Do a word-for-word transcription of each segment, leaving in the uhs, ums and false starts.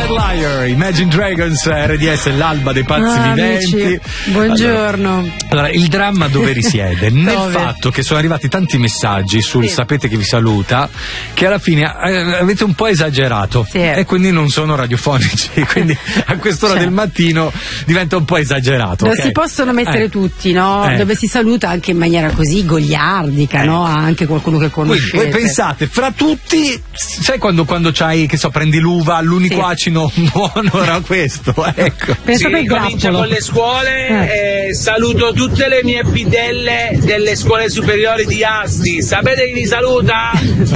Liar, Imagine Dragons, R D S, l'alba dei pazzi ah, viventi. Amici, buongiorno. Allora, allora, il dramma dove risiede? Nel Dove? fatto che sono arrivati tanti messaggi sul sì. sapete che vi saluta, che alla fine eh, avete un po' esagerato sì. e quindi non sono radiofonici, quindi a quest'ora cioè. del mattino diventa un po' esagerato. Non okay? si possono mettere eh. tutti, no? Eh. Dove si saluta anche in maniera così goliardica, eh. no? Anche qualcuno che conoscete. Voi, voi pensate, fra tutti, sai quando, quando c'hai, che so, prendi l'uva, l'unico sì. acino buono era questo, ecco. Pensate sì, comincia con le scuole, eh. Eh, saluto tutte le mie bidelle delle scuole superiori di Asti. Sapete chi mi saluta?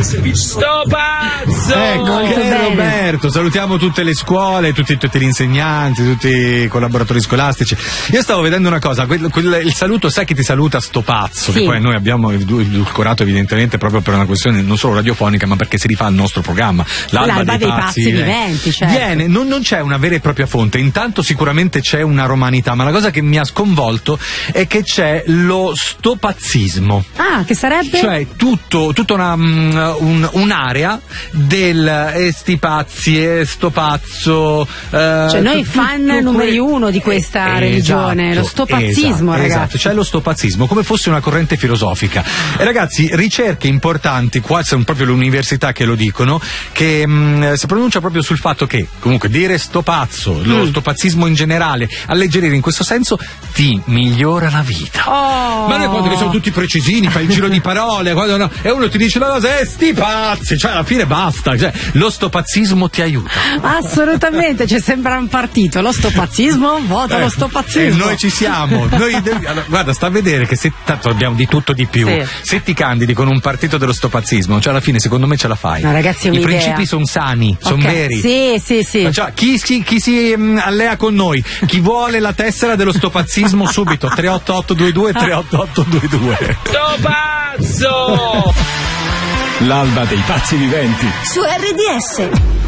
Sto pazzo! Ecco, che è Roberto, salutiamo tutte le scuole, tutti, tutti gli insegnanti, tutti i collaboratori scolastici. Io stavo vedendo una cosa, quel, quel, il saluto, sai chi ti saluta? Sto pazzo, sì. che poi noi abbiamo edulcorato evidentemente proprio per una questione non solo radiofonica, ma perché si rifà al nostro programma, l'alba, l'alba dei, dei pazzi, pazzi viventi, certo. Viene, non, non c'è una vera e propria fonte, intanto sicuramente c'è una romanità, ma la cosa che mi ha sconvolto è che c'è lo stopazzismo. Ah, che sarebbe? Cioè tutto, tutta una, um, un, un'area del eh, sti pazzi, eh, sto pazzo. Eh, cioè noi fan que- numeri uno di questa eh, religione, esatto, lo stopazzismo, esatto, ragazzi. Esatto, c'è lo stopazzismo, come fosse una corrente filosofica. E ragazzi, ricerche importanti, qua sono proprio le università che lo dicono, che mh, si pronuncia proprio sul fatto che, comunque, dire sto pazzo, lo mm. stopazzismo in generale, alleggerire in questo senso, ti migliora la vita. Oh. Ma noi quando che sono tutti precisini, fai il giro di parole, quando no, e uno ti dice una cosa, eh, sti pazzi, cioè alla fine basta, cioè, lo stopazzismo ti aiuta. Assolutamente, ci sembra un partito, lo stopazzismo, vota eh, lo stopazzismo. E noi ci siamo, noi devi, allora, guarda, sta a vedere che se tanto abbiamo di tutto di più, sì. se ti candidi con un partito dello stopazzismo, cioè alla fine secondo me ce la fai. No, ragazzi, i un'idea. principi sono sani, sono okay. veri. Sì, sì, sì. Cioè, chi si, chi si um, allea con noi, chi vuole la tessera dello stopazzismo subito, tre otto otto due due tre otto otto due due. Sto pazzo! L'alba dei pazzi viventi su R D S.